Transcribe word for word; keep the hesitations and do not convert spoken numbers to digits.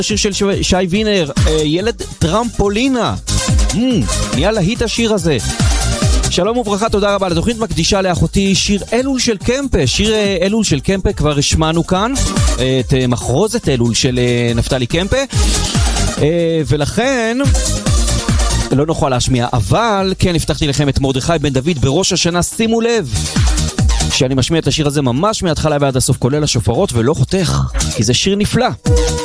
השיר של שי וינר, ילד טרמפולינה. נהיה להיט השיר הזה. שלום וברכה, תודה רבה. לתוכנית מקדישה לאחותי שיר אלול של קמפה. שיר אלול של קמפה כבר השמענו כאן, את מחרוזת אלול של נפתלי קמפה, ולכן לא נוכל להשמיע, אבל כן הבטחתי לכם את מרדכי בן דוד בראש השנה. שימו לב שאני משמיע את השיר הזה ממש מההתחלה ועד הסוף, כולל השופרות, ולא חותך, כי זה שיר נפלא.